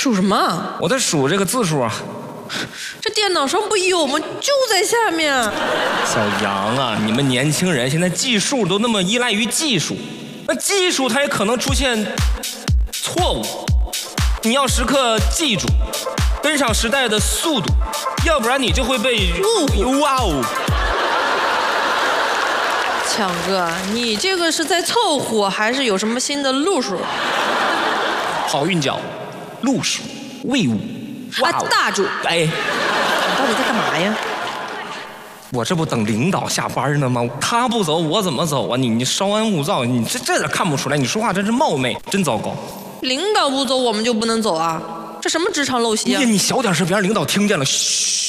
数什么？ 我在数这个字数啊。 这电脑上不有吗？就在下面。 小杨啊，你们年轻人现在计数都那么依赖于技术，那技术它也可能出现错误，你要时刻记住，跟上时代的速度，要不然你就会被误会。 哇哦！ 强哥，你这个是在凑合，还是有什么新的路数？ 好韵脚，路数，魏武，哇哦！ 大主， 哎， 你到底在干嘛呀？ 我这不等领导下班呢吗？他不走，我怎么走啊？你稍安勿躁，你这点看不出来？你说话真是冒昧，真糟糕。 领导不走，我们就不能走啊？这什么职场陋习啊？ 你小点声，别让领导听见了。嘘。